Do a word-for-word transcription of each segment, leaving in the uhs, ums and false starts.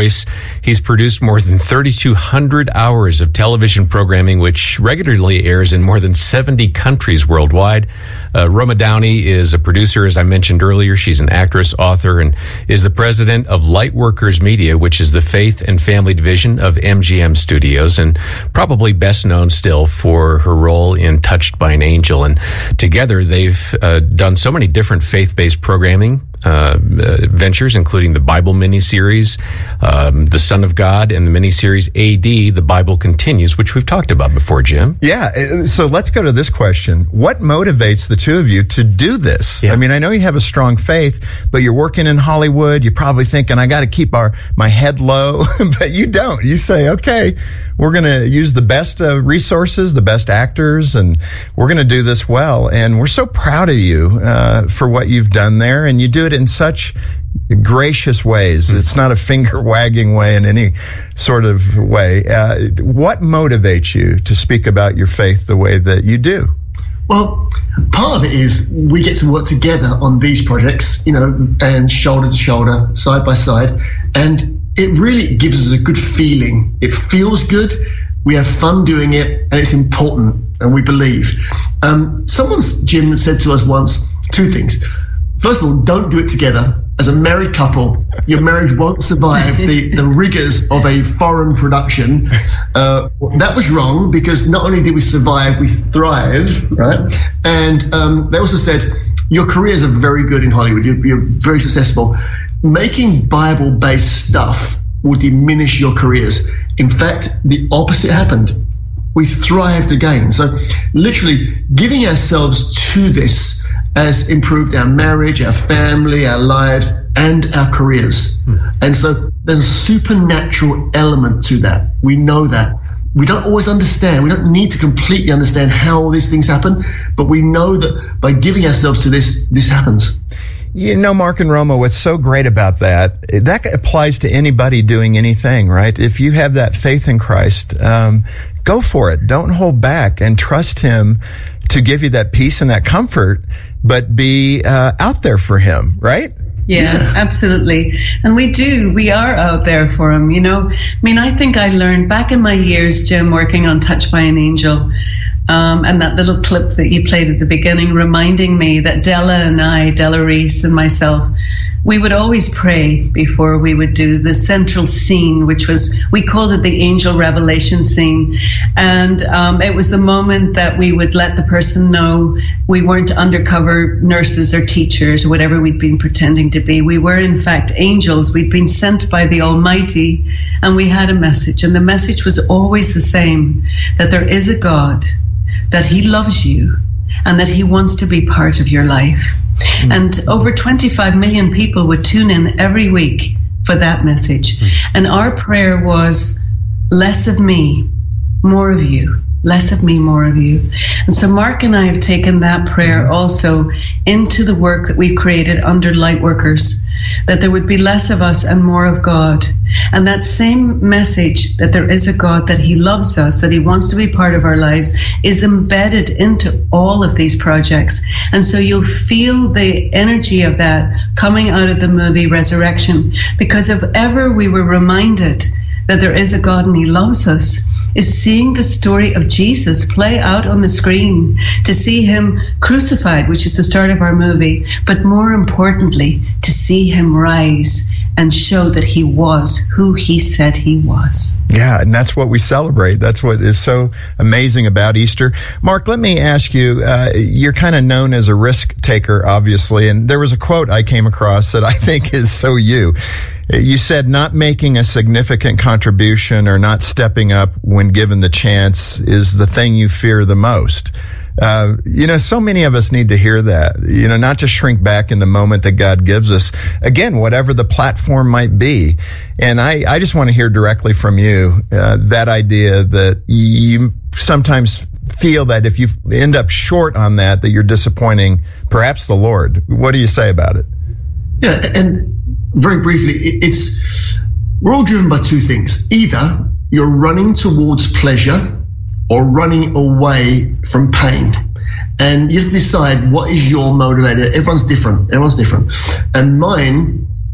Voice. He's produced more than thirty-two hundred hours of television programming, which regularly airs in more than seventy countries worldwide. Uh, Roma Downey is a producer, as I mentioned earlier. She's an actress, author, and is the president of Lightworkers Media, which is the faith and family division of M G M Studios, and probably best known still for her role in Touched by an Angel. And together they've uh, done so many different faith-based programming Uh, uh, ventures, including the Bible miniseries, um, The Son of God, and the miniseries A D, The Bible Continues, which we've talked about before, Jim. Yeah, so let's go to this question. What motivates the two of you to do this? Yeah. I mean, I know you have a strong faith, but you're working in Hollywood. You're probably thinking, I got to keep our my head low, but you don't. You say, okay, we're going to use the best uh, resources, the best actors, and we're going to do this well. And we're so proud of you uh, for what you've done there, and you do it in such gracious ways. It's not a finger wagging way in any sort of way. Uh, what motivates you to speak about your faith the way that you do? Well, part of it is we get to work together on these projects, you know, and shoulder to shoulder, side by side. And it really gives us a good feeling. It feels good. We have fun doing it, and it's important, and we believe. Um, someone's, Jim, said to us once two things. First of all, don't do it together. As a married couple, your marriage won't survive the, the rigors of a foreign production. Uh, that was wrong, because not only did we survive, we thrive, right? And um, they also said, your careers are very good in Hollywood. You're, you're very successful. Making Bible-based stuff will diminish your careers. In fact, the opposite happened. We thrived again. So literally giving ourselves to this has improved our marriage, our family, our lives, and our careers. Hmm. And so there's a supernatural element to that. We know that. We don't always understand. We don't need to completely understand how all these things happen, but we know that by giving ourselves to this, this happens. You know, Mark and Roma, what's so great about that, that applies to anybody doing anything, right? If you have that faith in Christ, um, go for it. Don't hold back, and trust Him to give you that peace and that comfort, but be uh, out there for Him, right? Yeah, yeah, absolutely. And we do. We are out there for Him, you know. I mean, I think I learned back in my years, Jim, working on Touched by an Angel, um, and that little clip that you played at the beginning reminding me that Della and I, Della Reese and myself, we would always pray before we would do the central scene, which was, we called it the angel revelation scene. And um, it was the moment that we would let the person know we weren't undercover nurses or teachers or whatever we'd been pretending to be. We were, in fact, angels. We'd been sent by the Almighty, and we had a message. And the message was always the same, that there is a God, that He loves you, and that He wants to be part of your life. Mm-hmm. And over twenty-five million people would tune in every week for that message. Mm-hmm. And our prayer was, less of me, more of you. Less of me, more of you. And so Mark and I have taken that prayer also into the work that we've created under Lightworkers, that there would be less of us and more of God. And that same message, that there is a God, that He loves us, that He wants to be part of our lives, is embedded into all of these projects. And so you'll feel the energy of that coming out of the movie Resurrection, because if ever we were reminded that there is a God and He loves us, is seeing the story of Jesus play out on the screen, to see Him crucified, which is the start of our movie, but more importantly, to see Him rise and show that He was who He said He was. Yeah, and that's what we celebrate. That's what is so amazing about Easter. Mark, let me ask you, uh, you're kind of known as a risk taker, obviously, and there was a quote I came across that I think is so you. You said not making a significant contribution or not stepping up when given the chance is the thing you fear the most. Uh, you know, so many of us need to hear that, you know, not just shrink back in the moment that God gives us. Again, whatever the platform might be. And I, I just want to hear directly from you, uh, that idea that you sometimes feel that if you end up short on that, that you're disappointing perhaps the Lord. What do you say about it? Yeah, and very briefly, it's, we're all driven by two things. Either you're running towards pleasure or running away from pain. And you have to decide, what is your motivator? Everyone's different. Everyone's different. And mine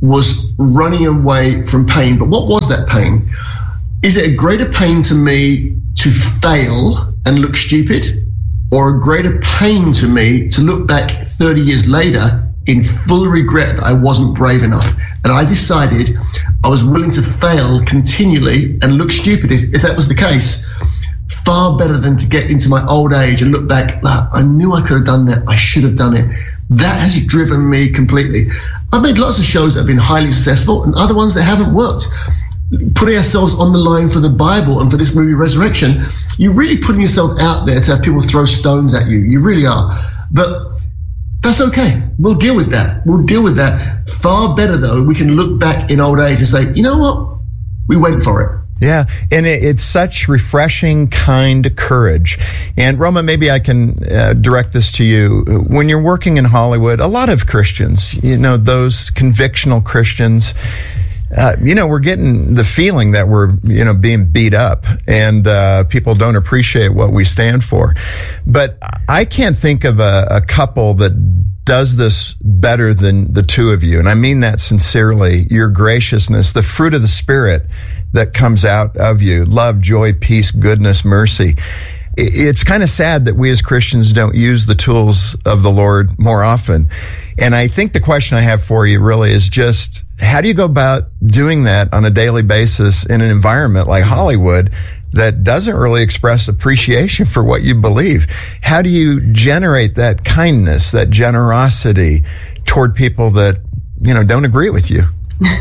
was running away from pain. But what was that pain? Is it a greater pain to me to fail and look stupid, or a greater pain to me to look back thirty years later in full regret that I wasn't brave enough? And I decided I was willing to fail continually and look stupid if, if that was the case. Far better than to get into my old age and look back, ah, I knew I could have done that, I should have done it. That has driven me completely. I've made lots of shows that have been highly successful and other ones that haven't worked. Putting ourselves on the line for the Bible and for this movie Resurrection, you're really putting yourself out there to have people throw stones at you. You really are. But that's okay. We'll deal with that. We'll deal with that. Far better, though, we can look back in old age and say, you know what? We went for it. Yeah, and it, it's such refreshing, kind courage. And Roma, maybe I can uh, direct this to you. When you're working in Hollywood, a lot of Christians, you know, those convictional Christians, Uh, you know, we're getting the feeling that we're, you know, being beat up, and uh, people don't appreciate what we stand for. But I can't think of a, a couple that does this better than the two of you. And I mean that sincerely. Your graciousness, the fruit of the Spirit that comes out of you, love, joy, peace, goodness, mercy. It's kind of sad that we as Christians don't use the tools of the Lord more often. And I think the question I have for you really is just, how do you go about doing that on a daily basis in an environment like Hollywood that doesn't really express appreciation for what you believe? How do you generate that kindness, that generosity toward people that, you know, don't agree with you?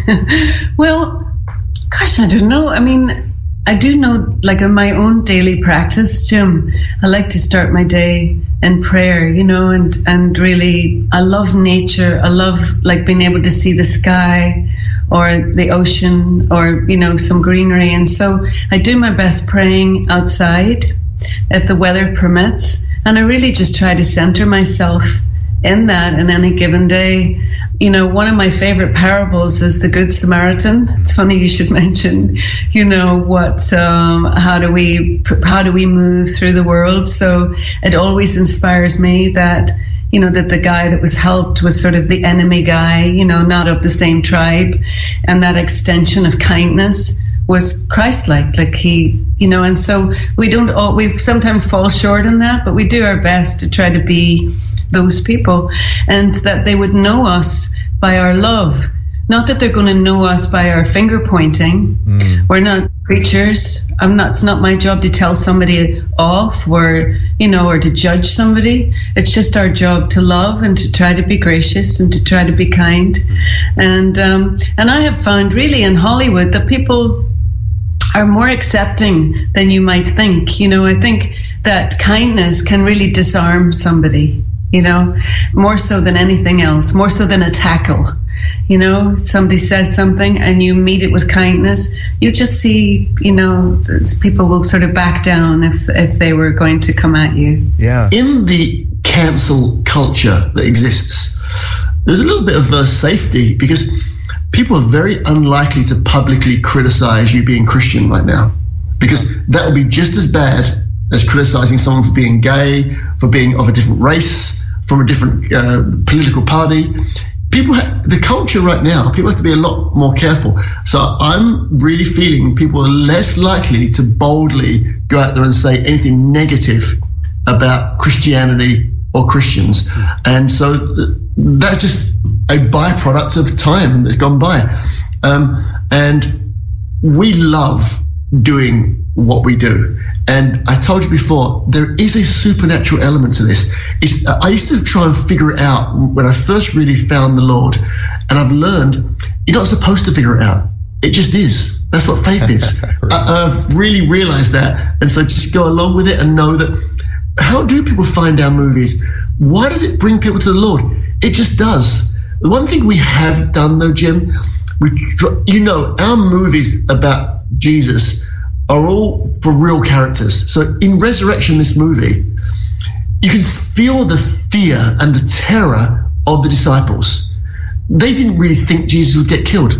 Well, gosh, I don't know. I mean, I do know, like in my own daily practice, Jim, I like to start my day in prayer, you know, and, and really, I love nature. I love like being able to see the sky or the ocean or, you know, some greenery. And so I do my best praying outside if the weather permits. And I really just try to center myself in that in any given day. You know, one of my favorite parables is the Good Samaritan. It's funny you should mention, you know, what, um, how do we, how do we move through the world? So it always inspires me that, you know, that the guy that was helped was sort of the enemy guy, you know, not of the same tribe. And that extension of kindness was Christ-like, like he, you know, and so we don't all, we sometimes fall short in that, but we do our best to try to be those people, and that they would know us by our love. Not that they're going to know us by our finger pointing. Mm. We're not preachers. I'm not, it's not my job to tell somebody off or, you know, or to judge somebody. It's just our job to love and to try to be gracious and to try to be kind. And, um, and I have found really in Hollywood that people are more accepting than you might think. You know, I think that kindness can really disarm somebody. You know, more so than anything else, more so than a tackle. You know, somebody says something and you meet it with kindness, you just see, you know, people will sort of back down if if they were going to come at you. Yeah. In the cancel culture that exists, there's a little bit of uh, safety because people are very unlikely to publicly criticize you being Christian right now, because that would be just as bad as criticizing someone for being gay, for being of a different race, from a different uh, political party. People, ha- the culture right now, people have to be a lot more careful. So I'm really feeling people are less likely to boldly go out there and say anything negative about Christianity or Christians. And so th- that's just a byproduct of time that's gone by. Um, and we love doing what we do. And I told you before, there is a supernatural element to this. It's, I used to try and figure it out when I first really found the Lord. And I've learned you're not supposed to figure it out. It just is. That's what faith is. Right. I, I've really realized that. And so just go along with it and know that, how do people find our movies? Why does it bring people to the Lord? It just does. The one thing we have done though, Jim, we, you know, our movies about Jesus are all for real characters. So in Resurrection, this movie, you can feel the fear and the terror of the disciples. They didn't really think Jesus would get killed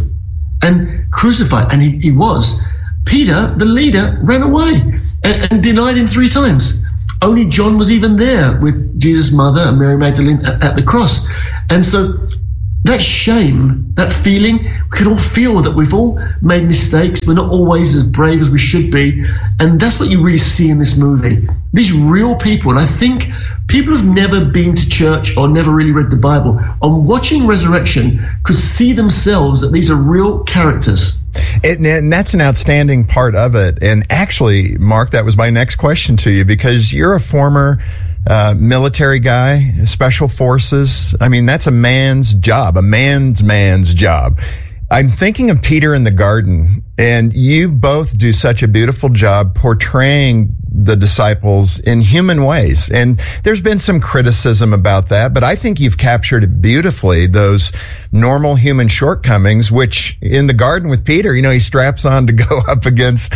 and crucified, and he, he was. Peter, the leader, ran away and, and denied him three times. Only John was even there with Jesus' mother and Mary Magdalene at, at the cross. And so that shame, that feeling, we can all feel that we've all made mistakes. We're not always as brave as we should be. And that's what you really see in this movie. These real people, and I think people who've never been to church or never really read the Bible, on watching Resurrection, could see themselves that these are real characters. It, and that's an outstanding part of it. And actually, Mark, that was my next question to you, because you're a former Uh, military guy, special forces. I mean, that's a man's job, a man's man's job. I'm thinking of Peter in the garden, and you both do such a beautiful job portraying the disciples in human ways. And there's been some criticism about that, but I think you've captured it beautifully, those normal human shortcomings, which in the garden with Peter, you know, he straps on to go up against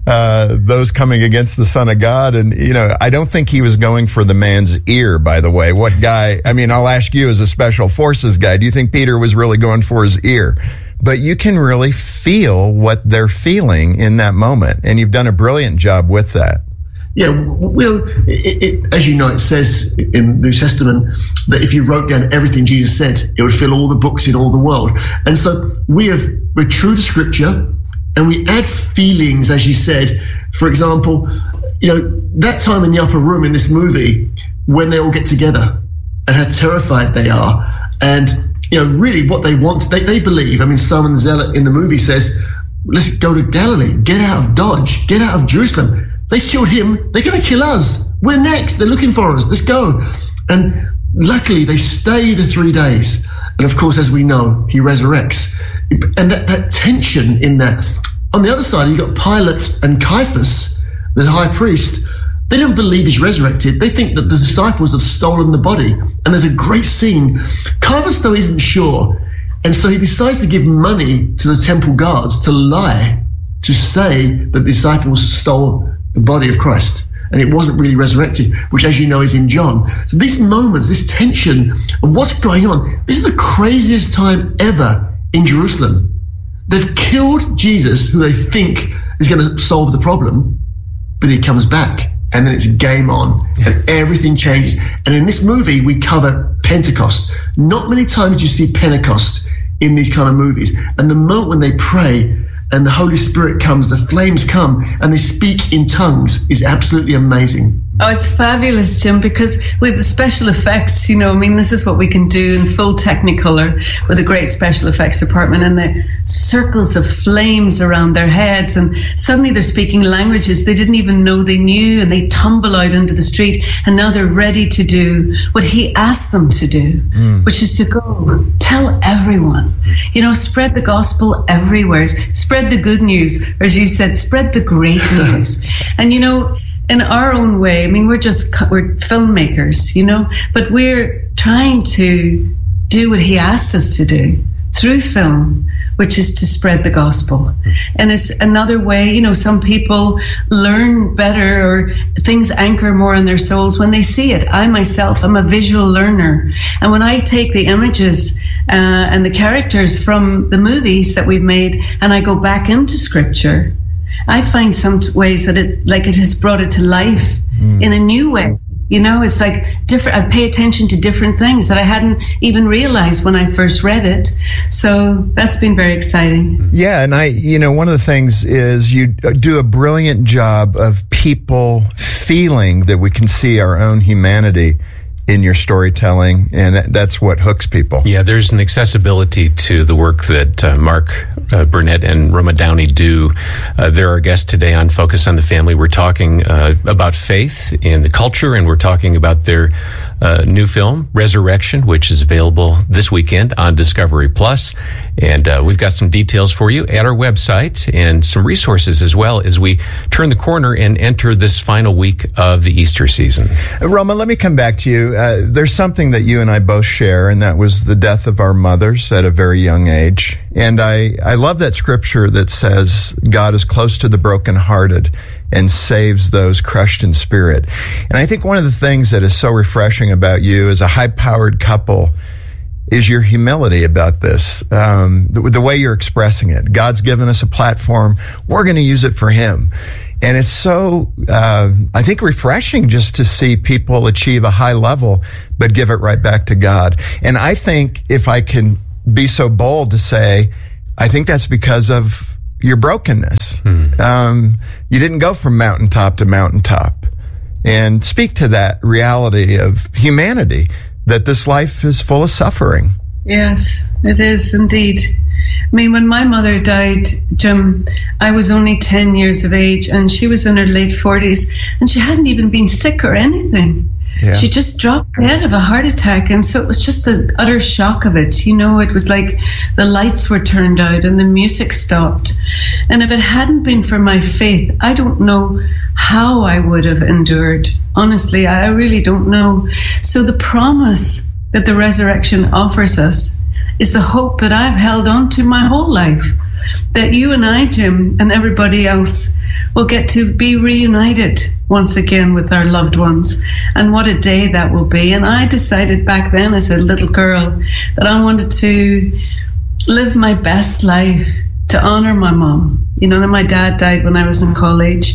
uh those coming against the Son of God. And, you know, I don't think he was going for the man's ear, by the way. What guy, I mean, I'll ask you as a special forces guy, do you think Peter was really going for his ear? But you can really feel what they're feeling in that moment. And you've done a brilliant job with that. Yeah, well, it, it, as you know, it says in the New Testament that if you wrote down everything Jesus said, it would fill all the books in all the world. And so we have, we're true to Scripture, and we add feelings, as you said. For example, you know, that time in the upper room in this movie when they all get together and how terrified they are, and you know, really what they want, they, they believe. I mean, Simon the Zealot in the movie says, let's go to Galilee, get out of Dodge, get out of Jerusalem. They killed him, they're going to kill us. We're next, they're looking for us, let's go. And luckily they stay the three days. And of course, as we know, he resurrects. And that, that tension in that. On the other side, you've got Pilate and Caiaphas, the high priest. They don't believe he's resurrected. They think that the disciples have stolen the body. And there's a great scene. Caiaphas, though, isn't sure. And so he decides to give money to the temple guards to lie, to say that the disciples stole the body of Christ. And it wasn't really resurrected, which, as you know, is in John. So these moments, this tension of what's going on, this is the craziest time ever in Jerusalem. They've killed Jesus, who they think is going to solve the problem, but he comes back. And then it's game on, and everything changes. And in this movie, we cover Pentecost. Not many times do you see Pentecost in these kind of movies. And the moment when they pray and the Holy Spirit comes, the flames come, and they speak in tongues is absolutely amazing. Oh, it's fabulous, Jim, because with the special effects, you know, I mean, this is what we can do in full Technicolor with a great special effects department, and the circles of flames around their heads, and suddenly they're speaking languages they didn't even know they knew, and they tumble out into the street, and now they're ready to do what he asked them to do, mm. which is to go tell everyone, you know, spread the gospel everywhere, spread the good news, or as you said, spread the great news. And, you know, in our own way, I mean, we're just, we're filmmakers, you know, but we're trying to do what he asked us to do through film, which is to spread the gospel. And it's another way, you know, some people learn better, or things anchor more in their souls when they see it. I myself, I'm a visual learner. And when I take the images uh, and the characters from the movies that we've made, and I go back into scripture, I find some ways that it, like it has brought it to life mm. in a new way. You know, it's like different. I pay attention to different things that I hadn't even realized when I first read it. So that's been very exciting. Yeah. And I, you know, one of the things is you do a brilliant job of people feeling that we can see our own humanity in your storytelling, and that's what hooks people. Yeah, there's an accessibility to the work that uh, Mark uh, Burnett and Roma Downey do. Uh, they're our guest today on Focus on the Family. We're talking uh, about faith in the culture, and we're talking about their uh, new film, Resurrection, which is available this weekend on Discovery Plus. And uh, we've got some details for you at our website and some resources as well as we turn the corner and enter this final week of the Easter season. Uh, Roma, let me come back to you. Uh, there's something that you and I both share, and that was the death of our mothers at a very young age. And I, I love that scripture that says God is close to the brokenhearted and saves those crushed in spirit. And I think one of the things that is so refreshing about you as a high-powered couple is your humility about this, um, the, the way you're expressing it. God's given us a platform. We're going to use it for him. And it's so, uh, I think, refreshing just to see people achieve a high level, but give it right back to God. And I think if I can be so bold to say, I think that's because of your brokenness. Hmm. Um, you didn't go from mountaintop to mountaintop. And speak to that reality of humanity, that this life is full of suffering. Yes, it is indeed. I mean, when my mother died, Jim, I was only ten years of age, and she was in her late forties, and she hadn't even been sick or anything. Yeah. She just dropped dead of a heart attack, and so it was just the utter shock of it. You know, it was like the lights were turned out and the music stopped. And if it hadn't been for my faith, I don't know how I would have endured. Honestly, I really don't know. So the promise that the resurrection offers us is the hope that I've held on to my whole life, that you and I, Jim, and everybody else will get to be reunited once again with our loved ones. And what a day that will be. And I decided back then as a little girl that I wanted to live my best life to honor my mom. You know, then my dad died when I was in college.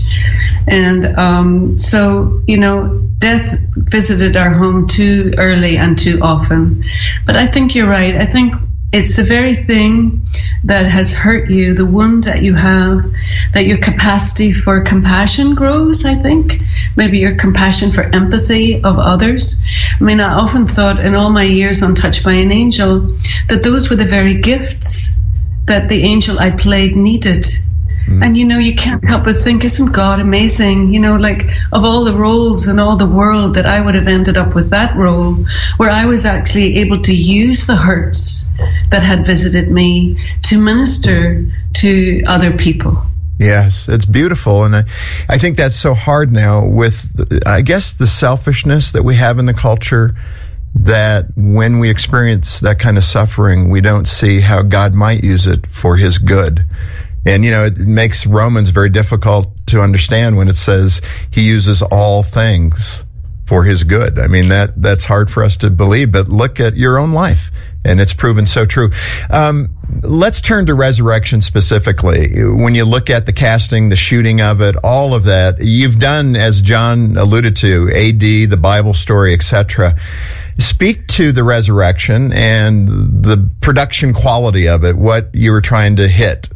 And um, so, you know, death visited our home too early and too often. But I think you're right. I think it's the very thing that has hurt you, the wound that you have, that your capacity for compassion grows, I think. Maybe your compassion for empathy of others. I mean, I often thought in all my years on Touched by an Angel that those were the very gifts that the angel I played needed. Mm. And, you know, you can't help but think, isn't God amazing? You know, like of all the roles in all the world, that I would have ended up with that role where I was actually able to use the hurts that had visited me to minister to other people. Yes, it's beautiful. And I, I think that's so hard now with, I guess, the selfishness that we have in the culture, that when we experience that kind of suffering, we don't see how God might use it for his good. And, you know, it makes Romans very difficult to understand when it says he uses all things for his good. I mean, that that's hard for us to believe, but look at your own life, and it's proven so true. Um, let's turn to Resurrection specifically. When you look at the casting, the shooting of it, all of that, you've done, as John alluded to, A D, the Bible story, et cetera. Speak to the Resurrection and the production quality of it, what you were trying to hit.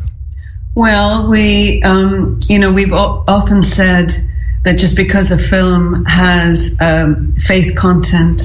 Well, we, um, you know, we've o- often said that just because a film has um, faith content,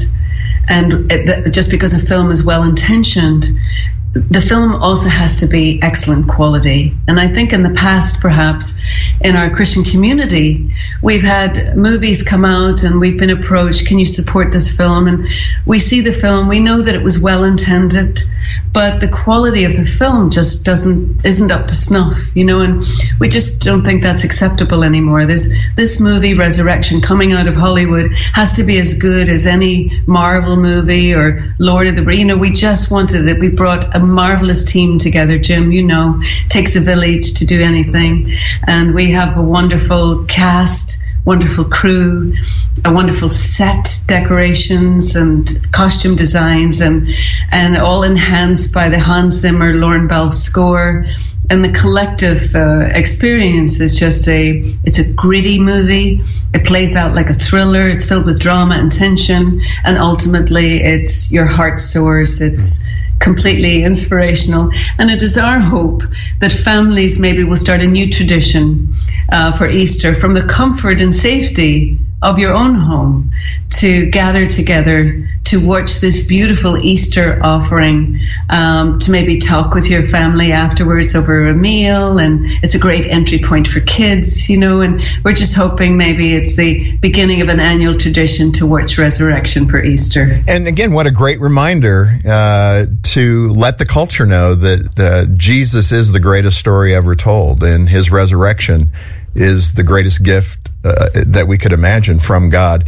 and it, just because a film is well intentioned, the film also has to be excellent quality. And I think in the past, perhaps, in our Christian community, we've had movies come out and we've been approached, can you support this film? And we see the film, we know that it was well intended, but the quality of the film just doesn't, isn't up to snuff, you know, and we just don't think that's acceptable anymore. This, this movie, Resurrection, coming out of Hollywood, has to be as good as any Marvel movie or Lord of the Rings. You know, we just wanted it. We brought a marvelous team together, Jim. You know, it takes a village to do anything. And we have a wonderful cast, wonderful crew, a wonderful set decorations and costume designs, and and all enhanced by the Hans Zimmer, Lauren Bell score. And the collective uh, experience is just a, it's a gritty movie. It plays out like a thriller. It's filled with drama and tension. And ultimately, it's your heart soars. It's completely inspirational. And it is our hope that families maybe will start a new tradition uh, for Easter from the comfort and safety of your own home to gather together to watch this beautiful Easter offering, um, to maybe talk with your family afterwards over a meal. And it's a great entry point for kids, you know, and we're just hoping maybe it's the beginning of an annual tradition to watch Resurrection for Easter. And again, what a great reminder uh, to let the culture know that uh, Jesus is the greatest story ever told, and his resurrection is the greatest gift uh, that we could imagine from God.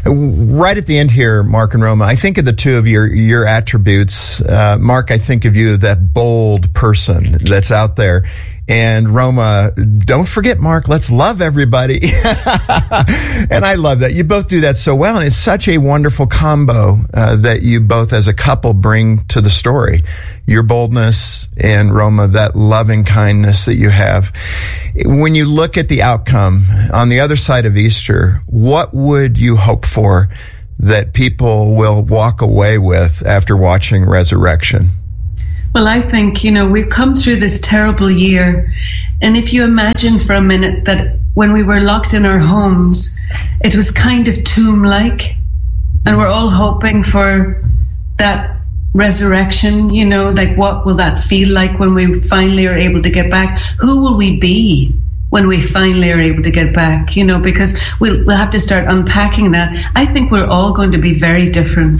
Right at the end here, Mark and Roma, I think of the two of your your attributes. Uh, Mark, I think of you as that bold person that's out there. And Roma, don't forget, Mark, let's love everybody. And I love that. You both do that so well. And it's such a wonderful combo uh, that you both as a couple bring to the story. Your boldness and, Roma, that loving kindness that you have. When you look at the outcome on the other side of Easter, what would you hope for that people will walk away with after watching Resurrection? Well, I think, you know, we've come through this terrible year. And if you imagine for a minute that when we were locked in our homes, it was kind of tomb-like, and we're all hoping for that resurrection, you know, like what will that feel like when we finally are able to get back? Who will we be when we finally are able to get back? You know, because we'll, we'll have to start unpacking that. I think we're all going to be very different.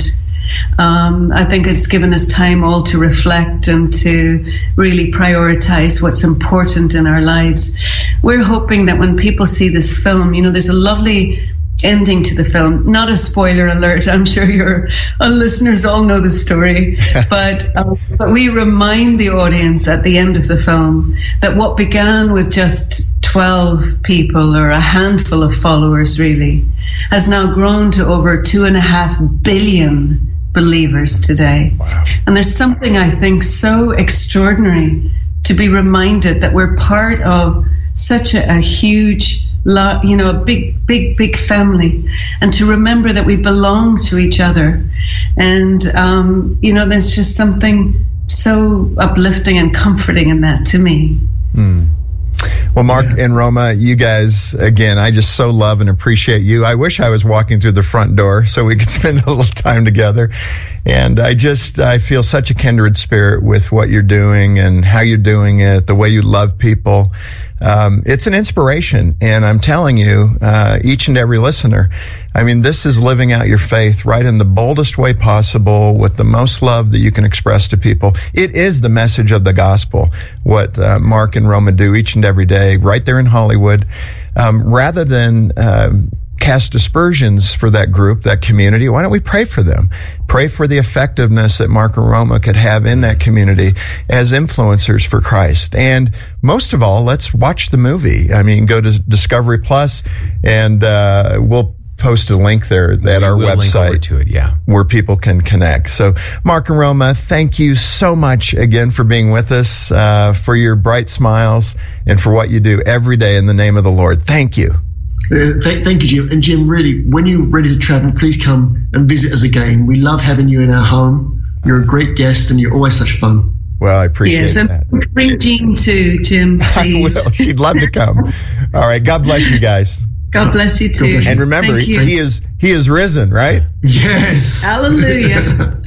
Um, I think it's given us time all to reflect and to really prioritize what's important in our lives. We're hoping that when people see this film, you know, there's a lovely ending to the film. Not a spoiler alert. I'm sure your uh, listeners all know the story, but um, but we remind the audience at the end of the film that what began with just twelve people or a handful of followers really has now grown to over two and a half billion believers today. Wow. And there's something I think so extraordinary to be reminded that we're part of such a, a huge, you know, a big, big, big family, and to remember that we belong to each other. And, um, you know, there's just something so uplifting and comforting in that to me. Mm. Well, Mark yeah. and Roma, you guys, again, I just so love and appreciate you. I wish I was walking through the front door so we could spend a little time together. And I just, I feel such a kindred spirit with what you're doing and how you're doing it, the way you love people. Um, it's an inspiration. And I'm telling you, uh, each and every listener, I mean, this is living out your faith right in the boldest way possible with the most love that you can express to people. It is the message of the gospel, what uh, Mark and Roma do each and every day right there in Hollywood. Um, rather than uh, cast aspersions for that group, that community, why don't we pray for them? Pray for the effectiveness that Mark and Roma could have in that community as influencers for Christ. And most of all, let's watch the movie. I mean, go to Discovery Plus, and uh, we'll post a link there at we our website link over to it, yeah, where people can connect. So, Mark and Roma, thank you so much again for being with us, uh, for your bright smiles, and for what you do every day in the name of the Lord. Thank you. Uh, th- thank you, Jim. And Jim, really, when you're ready to travel, please come and visit us again. We love having you in our home. You're a great guest, and you're always such fun. Well, I appreciate yes, that. Bring Jean too, Jim, please. I will. She'd love to come. All right. God bless you guys. God bless you too. And remember, he, he is he is risen, right? Yes. Hallelujah.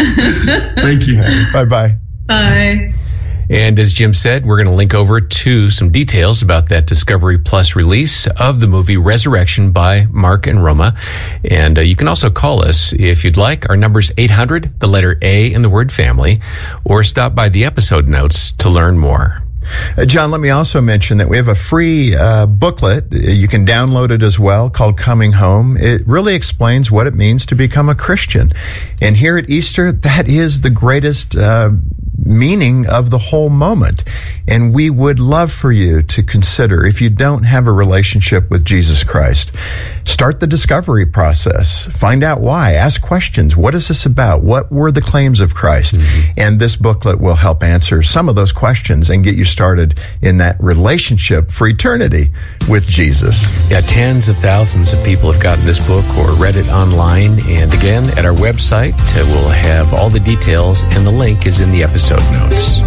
Thank you. Bye-bye. Bye. And as Jim said, we're going to link over to some details about that Discovery Plus release of the movie Resurrection by Mark and Roma. And uh, you can also call us if you'd like. Our number's eight hundred, the letter A in the word family, or stop by the episode notes to learn more. Uh, John, let me also mention that we have a free uh, booklet. You can download it as well, called Coming Home. It really explains what it means to become a Christian. And here at Easter, that is the greatest uh, meaning of the whole moment. And we would love for you to consider, if you don't have a relationship with Jesus Christ, start the discovery process. Find out why. Ask questions. What is this about? What were the claims of Christ? Mm-hmm. And this booklet will help answer some of those questions and get you started in that relationship for eternity with Jesus. Yeah, tens of thousands of people have gotten this book or read it online. And again, at our website, uh, we'll have all the details, and the link is in the episode notes.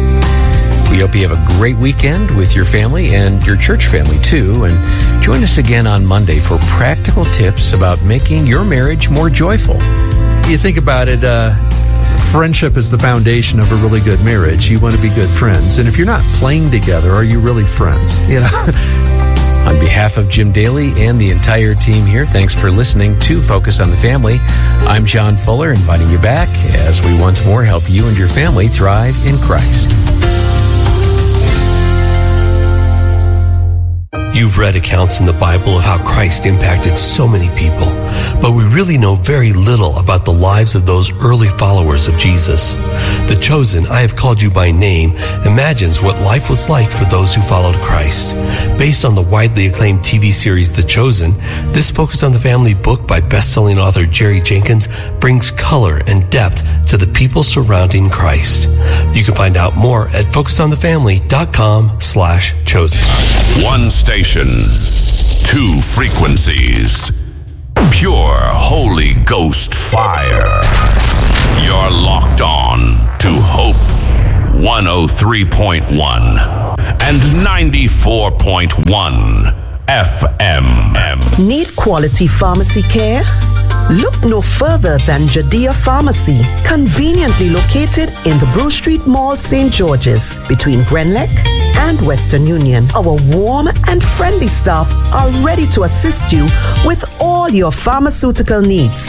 We hope you have a great weekend with your family and your church family too. And join us again on Monday for practical tips about making your marriage more joyful. You think about it, uh, friendship is the foundation of a really good marriage. You want to be good friends. And if you're not playing together, are you really friends? You know? On behalf of Jim Daly and the entire team here, thanks for listening to Focus on the Family. I'm John Fuller, inviting you back as we once more help you and your family thrive in Christ. You've read accounts in the Bible of how Christ impacted so many people, but we really know very little about the lives of those early followers of Jesus. The Chosen, I Have Called You by Name, imagines what life was like for those who followed Christ. Based on the widely acclaimed T V series The Chosen, this Focus on the Family book by best-selling author Jerry Jenkins brings color and depth to the people surrounding Christ. You can find out more at focus on the family dot com slash chosen. One station, two frequencies, pure Holy Ghost fire. You're locked on to Hope one oh three point one and ninety-four point one F M. Need quality pharmacy care? Look no further than Judea Pharmacy, conveniently located in the Brew Street Mall, Saint George's, between Grenlec and Western Union. Our warm and friendly staff are ready to assist you with all your pharmaceutical needs.